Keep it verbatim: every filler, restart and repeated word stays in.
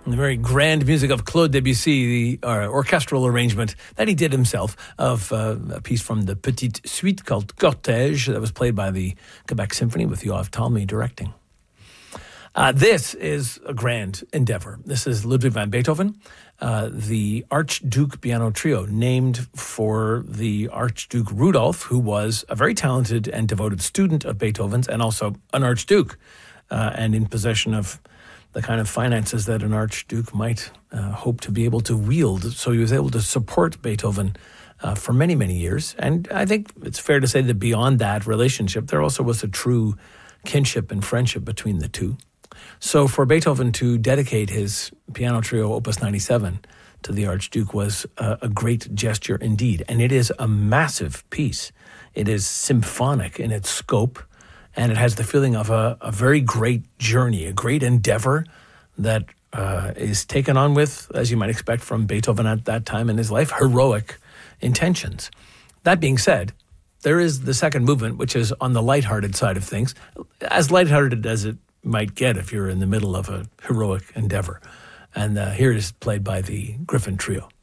The very grand music of Claude Debussy, the uh, orchestral arrangement that he did himself of uh, a piece from the Petite Suite called Cortège that was played by the Quebec Symphony with Yoav Talmy directing. Uh, this is a grand endeavor. This is Ludwig van Beethoven, uh, the Archduke Piano Trio, named for the Archduke Rudolf, who was a very talented and devoted student of Beethoven's and also an Archduke, uh, and in possession of the kind of finances that an Archduke might uh, hope to be able to wield. So he was able to support Beethoven uh, for many, many years. And I think it's fair to say that beyond that relationship, there also was a true kinship and friendship between the two. So for Beethoven to dedicate his piano trio Opus ninety-seven to the Archduke was a, a great gesture indeed. And it is a massive piece. It is symphonic in its scope, and it has the feeling of a, a very great journey, a great endeavor that uh, is taken on with, as you might expect from Beethoven at that time in his life, heroic intentions. That being said, there is the second movement, which is on the lighthearted side of things, as lighthearted as it might get if you're in the middle of a heroic endeavor. And uh, here it is played by the Griffin Trio.